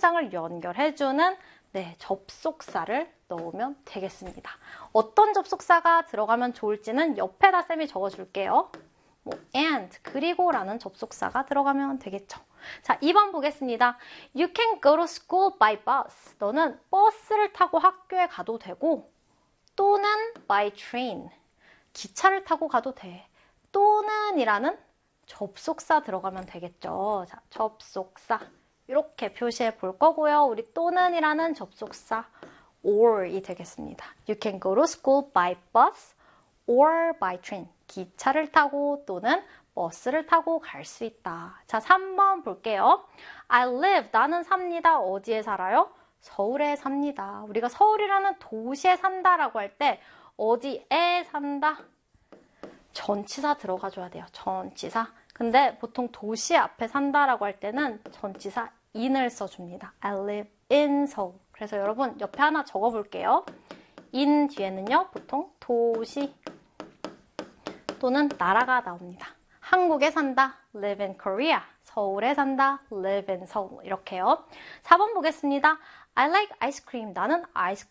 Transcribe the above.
문장을 연결해주는 접속사를 넣으면 되겠습니다. 어떤 접속사가 들어가면 좋을지는 옆에다 쌤이 적어줄게요. and 그리고 라는 접속사가 들어가면 되겠죠. 자, 2번 보겠습니다. You can go to school by bus. 너는 버스를 타고 학교에 가도 되고 또는 by train. 기차를 타고 가도 돼. 또는 이라는 접속사 들어가면 되겠죠. 자, 접속사 이렇게 표시해 볼 거고요. 우리 또는 이라는 접속사 or이 되겠습니다. You can go to school by bus or by train. 기차를 타고 또는 버스를 타고 갈 수 있다. 자, 3번 볼게요. I live. 나는 삽니다. 어디에 살아요? 서울에 삽니다. 우리가 서울이라는 도시에 산다라고 할 때 어디에 산다? 전치사 들어가줘야 돼요. 전치사. 근데 보통 도시 앞에 산다라고 할 때는 전치사 in을 써줍니다. I live in Seoul. 그래서 여러분 옆에 하나 적어볼게요. in 뒤에는요. 보통 도시 또는 나라가 나옵니다. 한국에 산다. live in Korea. 서울에 산다. live in Seoul. 이렇게요. 4번 보겠습니다. I like ice cream. 나는